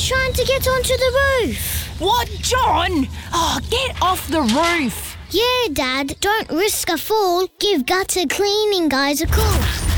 John's trying to get onto the roof. What, John? Oh, get off the roof. Yeah, Dad, don't risk a fall. Give gutter cleaning guys a call.